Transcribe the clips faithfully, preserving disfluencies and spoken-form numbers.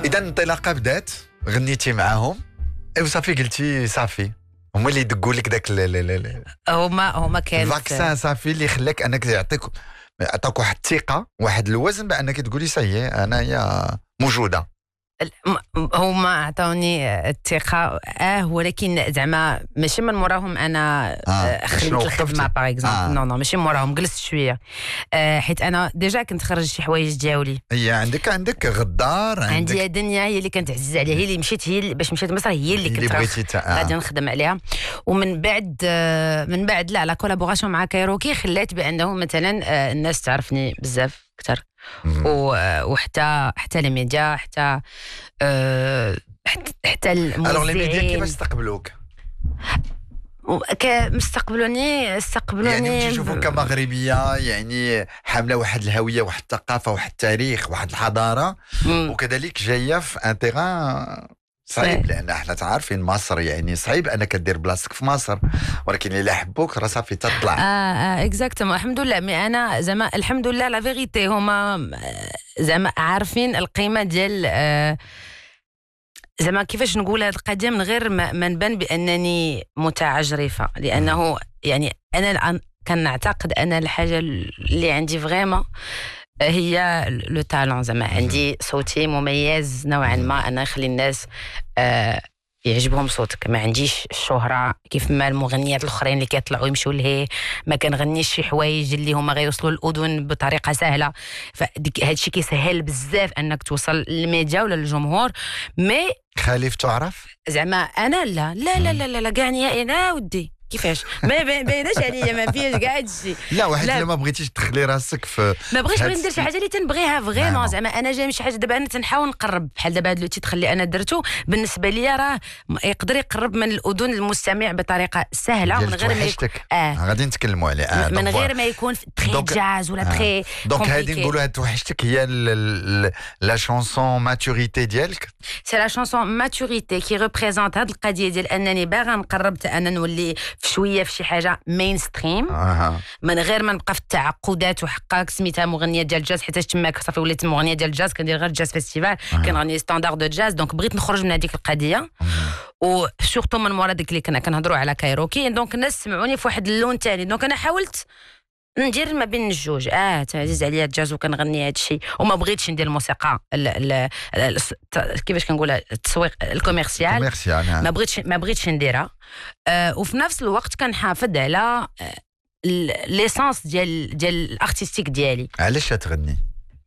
اذا الانطلاقه بدات غنيتي معاهم وصافي قلتي صافي هما اللي يدقوا لك داك هما هما كانت الفاكسان صافي اللي خلاك انك يعطيك عطاك واحد الثقه واحد الوزن بانك تقولي سي انايا موجوده. هما عطاوني الثقه اه ولكن زعما ماشي من موراهم انا آه. خليت الخدمه باغ اكزومبل نو نو ماشي موراهم جلست شويه آه حيت انا ديجا كنت خرج شي حوايج ديالي. هي عندك عندك غدار عندك عندي دنيا هي اللي كانت عزيزه عليها هي اللي مشيت هي اللي باش مشيت لمصر هي اللي كنت غادي آه. نخدم عليها. ومن بعد آه من بعد لا لا كولابوراسيون مع كايروكي خلات بانه مثلا آه الناس تعرفني بزاف اكثر وحتى حتى لي ميديا حتى أه حتى المذيعين. الوغ لي ميديا كيفاش استقبلوك؟ مستقبلوني استقبلوني يعني تشوفوك كمغربيه يعني حامله واحد الهويه واحد الثقافه واحد التاريخ واحد الحضاره مم. وكذلك جايه في ان تيغان صعيب لان احنا تعرفين مصر يعني صعيب انك دير بلاصتك في مصر ولكن اللي حبوك راه صافي تطلع. اه اه اكزاكتومون الحمد لله. مي انا زعما الحمد لله لا فيغيتي هما زعما عارفين القيمه ديال آه زعما كيفاش نقول هذه القضيه من غير ما, ما نبان بانني متعجرفه لانه يعني انا كنعتقد انا الحاجه اللي عندي فريمون هي لو تالون. زعما عندي صوتي مميز نوعا ما انا نخلي الناس آه يعجبهم صوتك. ما عنديش الشهره كيف ما المغنيات الاخرين اللي كيطلعوا يمشوا لهي ما كنغنيش شي حوايج اللي هما غيوصلوا للاذن بطريقه سهله. فديك هادشي كيسهل بزاف انك توصل للميديا ولا للجمهور. مي خليف تعرف زعما انا لا لا لا لا لا كاع نهائي انا ودي كيفاش ما بايناش عليا ما فيهاش كاع هادشي. لا واحد اللي ما بغيتيش تدخلي راسك في ما بغيتش بغيت ندير شي حاجه اللي تنبغيها فريمون. زعما انا جاي شي حاجه دابا انا تنحاول نقرب بحال دابا هاد لو تيتر اللي انا درتو بالنسبه ليا راه يقدر يقرب من الاذن المستمع بطريقه سهله من غير ما يكون اه غادي نتكلموا عليه آه من غير ما يكون تري جاز ولا تري دونك هادي نقولوا هاد توحشتك هي لا شونسون ماتوريتي ديالك. سي لا شونسون ماتوريتي كي ريبريزونت هاد القضيه ديال انني باغا نقرب انا نولي في شويه في شي حاجه مين ستريم آه. من غير ما نبقى في التعقدات وحقاك سميتها مغنيه ديال الجاز حيت تماك صافي وليت مغنيه ديال الجاز كندير غير جاز فيستيفال آه. كنغني ستاندار دو جاز. دونك بغيت نخرج من هذيك القضيه وسورتو من مورا ديك اللي كنا كنهضروا على كايروكي. دونك الناس سمعوني في واحد اللون ثاني. دونك انا حاولت ندير ما بين الجوج اه عزيز عليا الجاز وكنغني هذا الشيء وما بغيتش ندير الموسيقى ال ال ال كيفاش كنقولها التسويق الكوميرسيال ما بغيتش ما بغيتش نديرها. آه وفي نفس الوقت كنحافظ على ليسانس ديال ديال الارتستيك ديالي. علاش تغني؟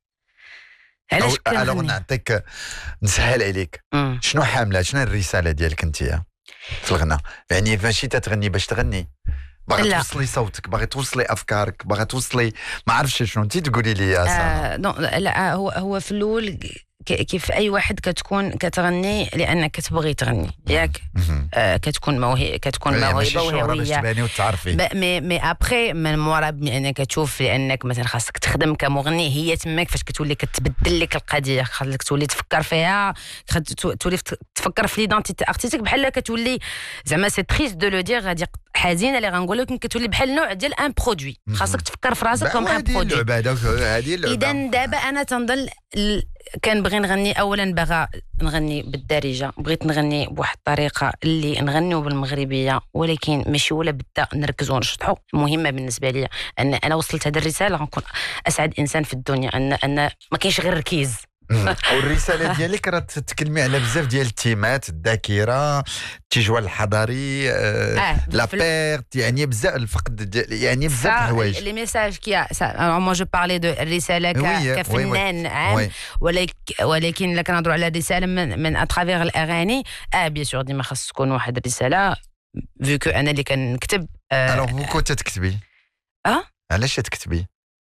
علاش كنغني؟ الوغ نعطيك نسهل عليك مم. شنو حامله شنو الرساله ديالك انت في الغناء؟ يعني ماشي تتغني باش تغني باغي توصلي صوتك باغي توصلي افكارك باغي توصلي ما عرفتش شنو انت تقولي لي يا ساره. آه لا هو هو في الاول كيف اي واحد كتكون كتغني لانك كتبغي تغني ياك آه كتكون موهبه كتكون موهبه وهويه مي مي ابخي من مورا بانك كتشوف لانك مثلا خاصك تخدم كمغني هي تماك فاش كتولي كتبدل لك القضيه خاصك تولي تفكر فيها تولي تفكر في ليدونتيتي ارتستيك بحال كتولي زعما سي تريست دو لو دير غادي حزينه اللي غنقول لك كتولي بحال نوع ديال ان برودوي خاصك تفكر في راسك كوم ان برودوي. هذه اللعبه اذا دابا انا تنظن كنبغي نغني اولا باغا نغني بالدارجه بغيت نغني بواحد الطريقه اللي نغنيو بالمغربيه ولكن ماشي ولا بدا نركزوا ونشطحوا. مهمه بالنسبه لي ان انا وصلت هذه الرساله غنكون اسعد انسان في الدنيا ان ان ما كاينش غير ركيز. والرساله ديالك راه تتكلمي على بزاف ديال التيمات الذاكره التجوال الحضاري آه لا بيرت يعني بزاف الفقد يعني بزاف الحوايج لي ميساج كي مو جو بارلي دو الرساله كفنان عام ولكن ولكن الا كنهضروا على الرساله من من اترافير الاغاني اه بيان سور ديما خاص تكون واحد الرساله فيو كو انا اللي كنكتب الوغ بو كنت تكتبي اه علاش تكتبي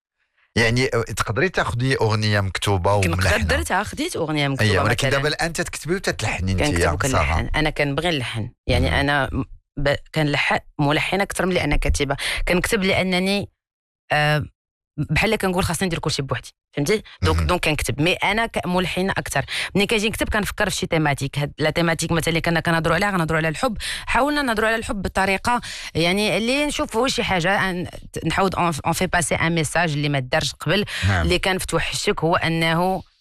يعني تقدري تاخذي اغنيه مكتوبه وملحنه؟ كنقدر تاخذيت اغنيه مكتوبه ايوه ولكن دابا الان تتكتبي وتتلحني انت يا صراحه. انا كنبغي نلحن يعني مم. انا ب... كنلحن ملحنه اكثر من لان كاتبه كنكتب لانني أه بحال كنقول خاصني ندير كلشي بوحدي فهمتي. دونك دونك كنكتب مي انا ملحنه اكثر. ملي كنجي نكتب كنفكر في شي تيماتيك هاد لا تيماتيك مثلا اللي كنا كنهضروا عليها غنهضروا على الحب حاولنا نهضروا على الحب بطريقه يعني اللي نشوفوا شي حاجه نحاول اون في باسي ان ميساج اللي ما دارش قبل نعم. اللي كان في توحشك هو انه